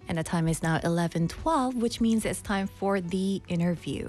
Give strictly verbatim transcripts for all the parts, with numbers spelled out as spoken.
And the time is now eleven twelve, which means it's time for the interview.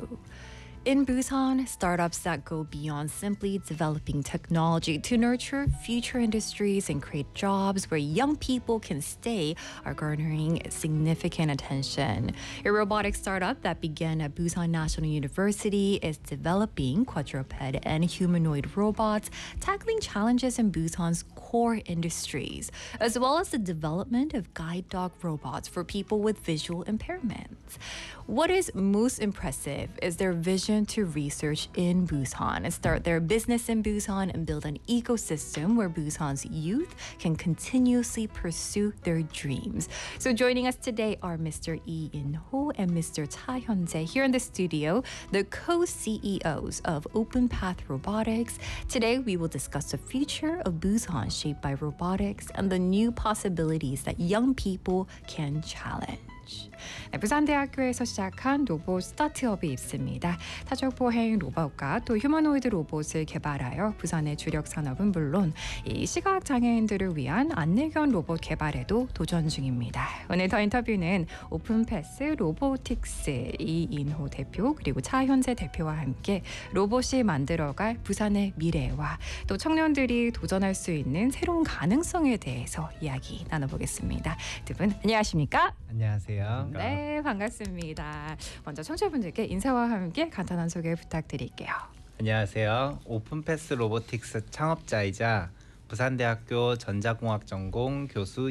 In Busan, startups that go beyond simply developing technology to nurture future industries and create jobs where young people can stay are garnering significant attention. A robotics startup that began at Busan National University is developing quadruped and humanoid robots, tackling challenges in Busan's core industries, as well as the development of guide dog robots for people with visual impairments. What is most impressive is their vision to research in Busan and start their business in Busan and build an ecosystem where Busan's youth can continuously pursue their dreams. So joining us today are Mister Lee In-ho and Mister Cha Hyun-jae here in the studio, the co-C E Os of Open Path Robotics. Today we will discuss the future of Busan shaped by robotics and the new possibilities that young people can challenge. 네, 부산대학교에서 시작한 로봇 스타트업이 있습니다. 타적 보행 로봇과 또 휴머노이드 로봇을 개발하여 부산의 주력 산업은 물론 이 시각 장애인들을 위한 안내견 로봇 개발에도 도전 중입니다. 오늘 더 인터뷰는 오픈패스 로보틱스 이인호 대표 그리고 차현재 대표와 함께 로봇이 만들어갈 부산의 미래와 또 청년들이 도전할 수 있는 새로운 가능성에 대해서 이야기 나눠보겠습니다. 두 분 안녕하십니까? 안녕하세요. 네, 반갑습니다. 먼저 청취자분들께 인사와 함께 간단한 소개 부탁드릴게요. 안녕하세요. 오픈패스 로보틱스 창업자이자 부산대학교 전자공학 전공 교수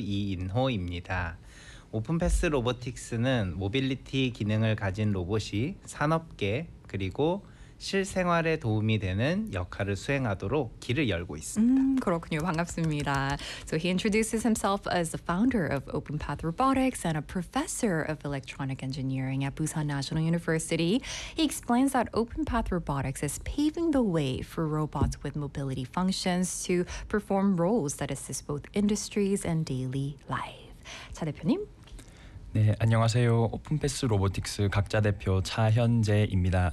이인호입니다. 오픈패스 로보틱스는 모빌리티 기능을 가진 로봇이 산업계 그리고 실생활에 도움이 되는 역할을 수행하도록 길을 열고 있습니다. 음, 그렇군요. 반갑습니다. So he introduces himself as the founder of Open Path Robotics and a professor of electronic engineering at Busan National University. He explains that Open Path Robotics is paving the way for robots with mobility functions to perform roles that assist both industries and daily life. 차 대표님. 네, 안녕하세요. 오픈패스 로보틱스 각자 대표 차현재입니다.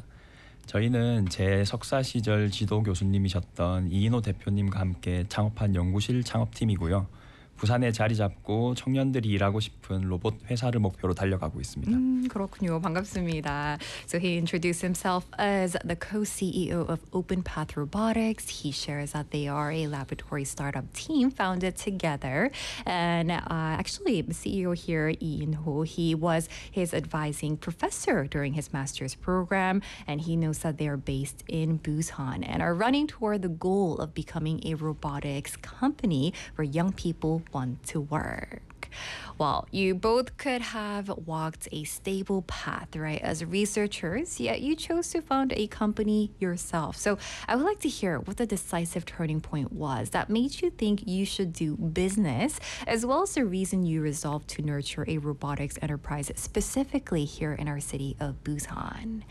저희는 제 석사 시절 지도 교수님이셨던 이인호 대표님과 함께 창업한 연구실 창업팀이고요. 부산에 자리 잡고 청년들이 일하고 싶은 로봇 회사를 목표로 달려가고 있습니다. 음, 그렇군요. 반갑습니다. So he introduced himself as the co-C E O of Open Path Robotics. He shares that they are a laboratory startup team founded together. And uh, actually, the C E O here, Lee In-ho, he was his advising professor during his master's program. And he knows that they are based in Busan and are running toward the goal of becoming a robotics company where young people want to work. Well, you both could have walked a stable path, right, as researchers, yet you chose to found a company yourself. So I would like to hear what the decisive turning point was that made you think you should do business, as well as the reason you resolved to nurture a robotics enterprise specifically here in our city of Busan.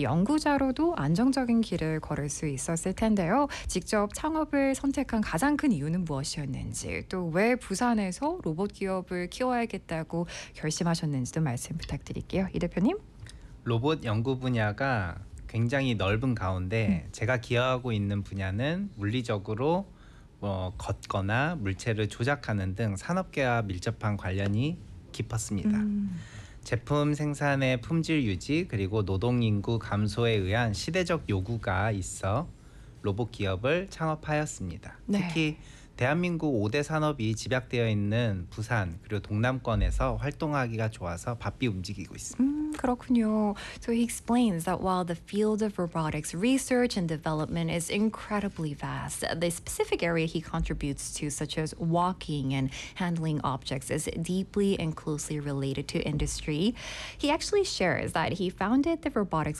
연구자로도 안정적인 길을 걸을 수 있었을 텐데요. 직접 창업을 선택한 가장 큰 이유는 무엇이었는지, 또 왜 부산에서 로봇 기업을 키워야겠다고 결심하셨는지도 말씀 부탁드릴게요. 이 대표님. 로봇 연구 분야가 굉장히 넓은 가운데 음. 제가 기여하고 있는 분야는 물리적으로 뭐 걷거나 물체를 조작하는 등 산업계와 밀접한 관련이 깊었습니다. 음. 제품 생산의 품질 유지 그리고 노동 인구 감소에 의한 시대적 요구가 있어 로봇 기업을 창업하였습니다. 네. 특히 대한민국 오 대 산업이 집약되어 있는 부산 그리고 동남권에서 활동하기가 좋아서 바삐 움직이고 있습니다. 음, 그렇군요. So he explains that while the field of robotics research and development is incredibly vast, the specific area he contributes to, such as walking and handling objects, is deeply and closely related to industry. He actually shares that he founded the robotics